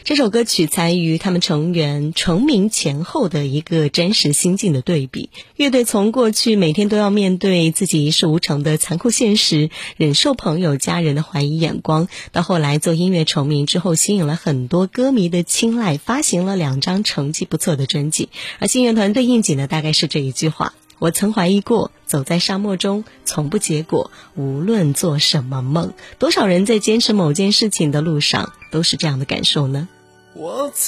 这首歌取材于他们成员成名前后的一个真实心境的对比。乐队从过去每天都要面对自己一事无成的残酷现实，忍受朋友家人的怀疑眼光，到后来做音乐成名之后，吸引了很多歌迷的青睐，发行了2张成绩不错的专辑。而信乐团队应景的大概是这一句话：我曾怀疑过，走在沙漠中从不结果，无论做什么梦。多少人在坚持某件事情的路上都是这样的感受呢？ 我